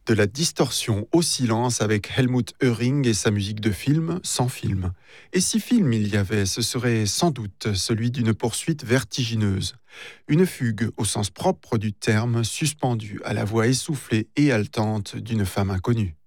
De la distorsion au silence avec Helmut Höring et sa musique de film sans film. Et si film il y avait, ce serait sans doute celui d'une poursuite vertigineuse. Une fugue au sens propre du terme, suspendue à la voix essoufflée et haletante d'une femme inconnue.